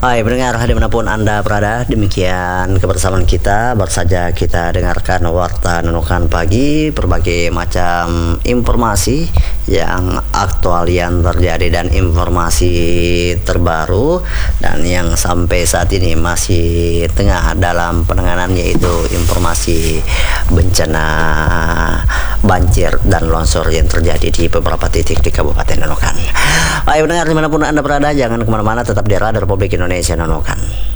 Hai pendengar dimanapun Anda berada, demikian kebersamaan kita. Baru saja kita dengarkan Warta Nunukan Pagi, berbagai macam informasi yang aktual yang terjadi dan informasi terbaru dan yang sampai saat ini masih tengah dalam penanganan, yaitu informasi bencana banjir dan longsor yang terjadi di beberapa titik di Kabupaten Nunukan. Ayo pendengar dimanapun Anda berada, jangan kemana-mana, tetap di Radar Republik Indonesia Nunukan.